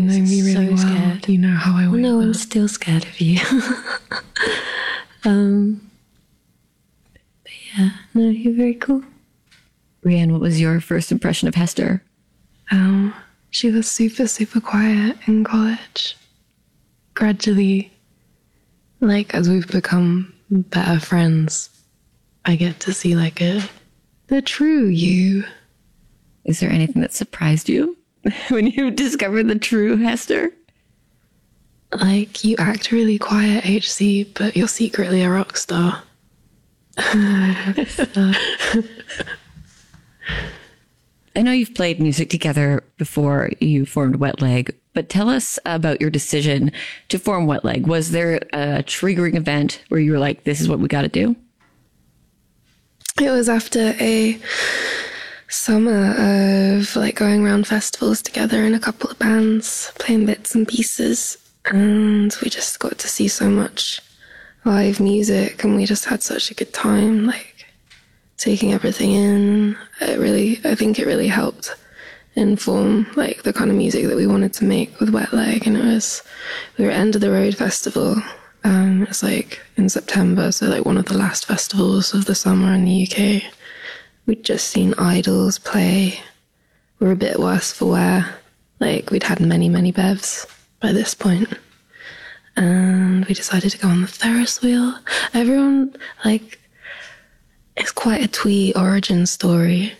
You know me really well. Scared. You know how I always No, will. I'm still scared of you. But yeah, no, you're very cool. Rianne, what was your first impression of Hester? She was super, super quiet in college. Gradually, like, as we've become better friends, I get to see, like, the true you. Is there anything that surprised you when you discovered the true Hester? Like, you act really quiet, HC, but you're secretly a rock star. I know you've played music together before you formed Wet Leg, but tell us about your decision to form Wet Leg. Was there a triggering event where you were like, this is what we got to do? It was after a summer of like going around festivals together in a couple of bands, playing bits and pieces, and we just got to see so much live music, and we just had such a good time, like taking everything in. I think it really helped inform like the kind of music that we wanted to make with Wet Leg. And we were at End of the Road Festival. It's like in September, so like one of the last festivals of the summer in the UK. We'd just seen Idols play. We were a bit worse for wear. Like, we'd had many, many bevs by this point. And we decided to go on the Ferris wheel. Everyone, like, it's quite a twee origin story.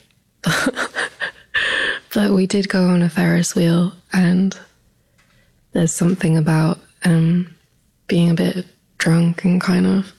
But we did go on a Ferris wheel, and there's something about being a bit drunk and kind of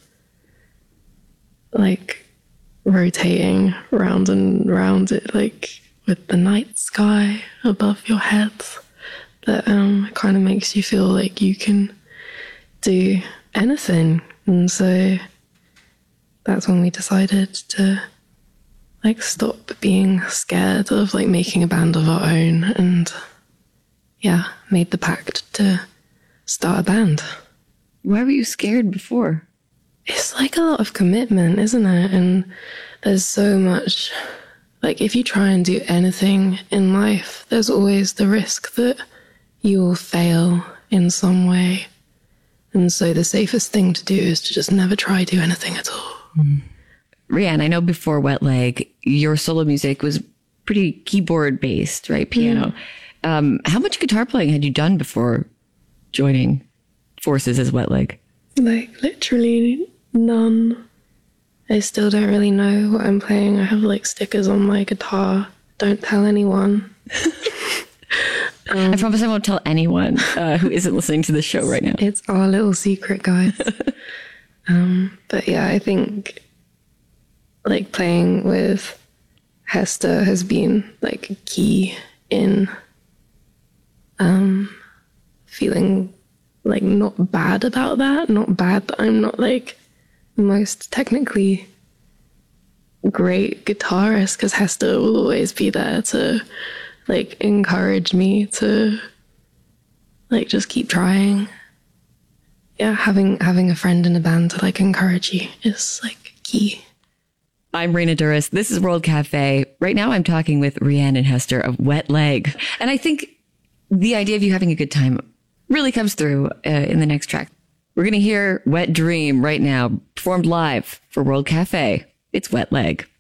like rotating round and round it, like with the night sky above your heads, that kind of makes you feel like you can do anything. And so that's when we decided to like stop being scared of like making a band of our own, and yeah, made the pact to start a band. Why were you scared before? It's like a lot of commitment, isn't it? And there's so much, like, if you try and do anything in life, there's always the risk that you will fail in some way. And so the safest thing to do is to just never try do anything at all. Rianne, I know before Wet Leg, your solo music was pretty keyboard based, right? Piano. How much guitar playing had you done before joining forces as Wet Leg? Like, literally none. I still don't really know what I'm playing. I have like stickers on my guitar. Don't tell anyone. I promise I won't tell anyone who isn't listening to this show right now. It's our little secret, guys. But yeah, I think like playing with Hester has been like key in feeling like not bad about that. Not bad that I'm not like the most technically great guitarist, because Hester will always be there to like encourage me to like just keep trying. Yeah, having a friend in a band to like encourage you is like key. I'm Raina Douris. This is World Cafe. Right now I'm talking with Rianne and Hester of Wet Leg. And I think the idea of you having a good time really comes through in the next track. We're going to hear Wet Dream right now, performed live for World Cafe. It's Wet Leg.